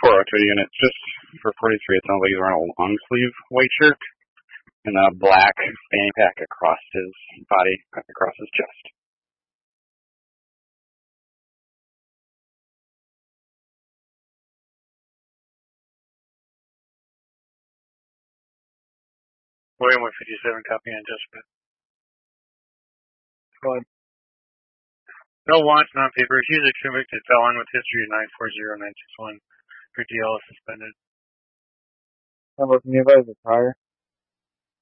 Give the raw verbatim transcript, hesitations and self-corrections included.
four oh two units, just for forty-three, it sounds like he's wearing a long sleeve white shirt and a black fanny pack across his body, across his chest. William one fifty-seven, copy on Jessica. Go ahead. No wants, non-papers. He's a convicted felon with history of nine four zero nine six one. Your D L is suspended. How about can you advise the prior?